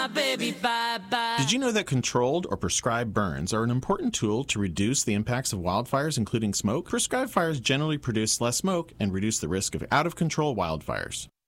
Baby, bye-bye. Did you know that controlled or prescribed burns are an important tool to reduce the impacts of wildfires, including smoke? Prescribed fires generally produce less smoke and reduce the risk of out-of-control wildfires.